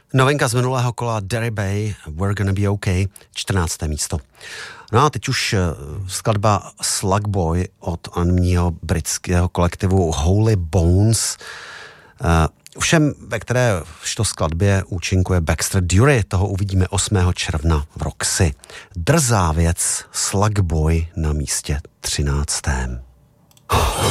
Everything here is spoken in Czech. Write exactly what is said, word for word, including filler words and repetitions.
Novinka z minulého kola Derry Bay, We're Gonna Be Okay, čtrnácté místo. No a teď už skladba Slugboy od anonymního britského kolektivu Holy Bones. Všem, ve které v to skladbě účinkuje Baxter Dury, toho uvidíme osmého června v Roxy. Drzá věc Slugboy na místě třináctém.